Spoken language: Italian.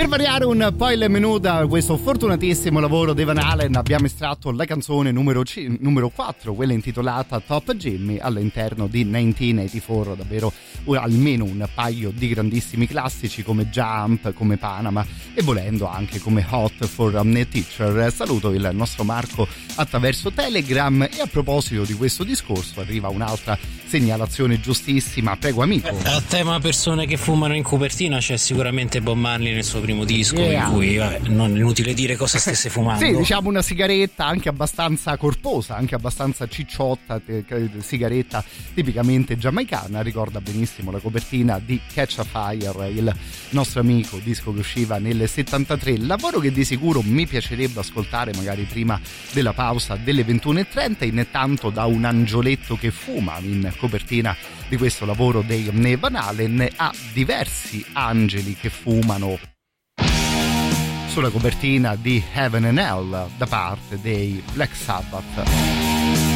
Per variare un po' il menù da questo fortunatissimo lavoro di Van Halen abbiamo estratto la canzone numero 4, quella intitolata Top Jimmy, all'interno di 1984, davvero almeno un paio di grandissimi classici come Jump, come Panama e volendo anche come Hot for a Teacher. Saluto il nostro Marco attraverso Telegram e a proposito di questo discorso arriva un'altra segnalazione giustissima, prego amico. A tema persone che fumano in copertina c'è sicuramente Bob Marley nel suo primo disco in cui non è inutile dire cosa stesse fumando. Sì, diciamo una sigaretta anche abbastanza corposa, anche abbastanza cicciotta, sigaretta tipicamente giamaicana, ricorda benissimo la copertina di Catch a Fire, il nostro amico, disco che usciva nel 73, lavoro che di sicuro mi piacerebbe ascoltare magari prima della pausa delle 21:30, intanto da un angioletto che fuma in copertina di questo lavoro dei Van Halen a diversi angeli che fumano sulla copertina di Heaven and Hell da parte dei Black Sabbath.